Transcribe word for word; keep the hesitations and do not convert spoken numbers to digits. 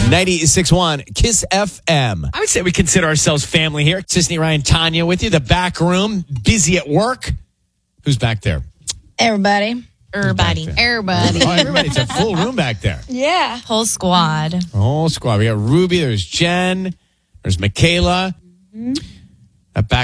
ninety-six point one Kiss F M. I would say we consider ourselves family here. Sisney, Ryan, Tanya with you. The back room, busy at work. Who's back there? Everybody. Everybody. Everybody. Oh, everybody. It's a full room back there. Yeah. Whole squad. Whole squad. We got Ruby. There's Jen. There's Michaela. Mm-hmm. That back